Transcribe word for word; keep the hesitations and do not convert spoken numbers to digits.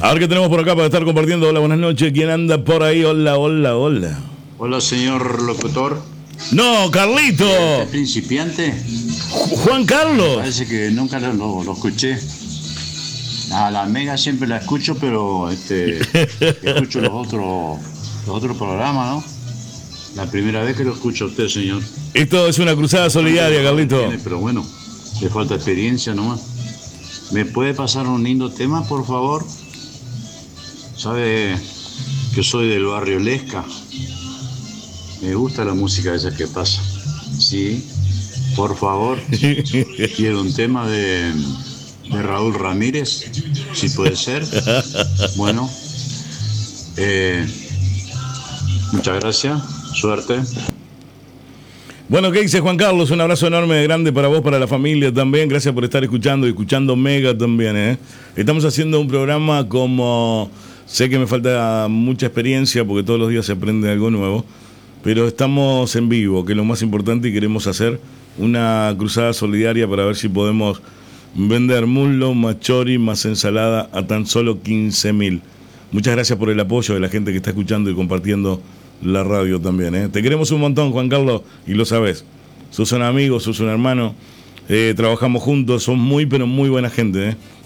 A ver qué tenemos por acá para estar compartiendo. Hola, buenas noches. ¿Quién anda por ahí? Hola, hola, hola. Hola, señor locutor. No, Carlito. ¿Este principiante? Juan Carlos. Parece que nunca lo, lo, lo escuché. A la Mega siempre la escucho, pero este escucho los otros los otros programas, ¿no? La primera vez que lo escucho a usted, señor. Esto es una cruzada solidaria, Carlito. Tiene, pero bueno, le falta experiencia nomás. ¿Me puede pasar un lindo tema, por favor? Sabe que soy del barrio Lesca. Me gusta la música esa que pasa. Sí, por favor. Quiero un tema de, de Raúl Ramírez, si puede ser. Bueno, eh, muchas gracias. Suerte. Bueno, ¿qué dice Juan Carlos? Un abrazo enorme, grande para vos, para la familia también. Gracias por estar escuchando y escuchando Mega también, ¿eh? Estamos haciendo un programa como... Sé que me falta mucha experiencia porque todos los días se aprende algo nuevo, pero estamos en vivo, que es lo más importante, y queremos hacer una cruzada solidaria para ver si podemos vender muslo, más chori, más ensalada a tan solo quince mil. Muchas gracias por el apoyo de la gente que está escuchando y compartiendo la radio también, ¿eh? Te queremos un montón, Juan Carlos, y lo sabes. Sos un amigo, sos un hermano, eh, trabajamos juntos, sos muy, pero muy buena gente, ¿eh?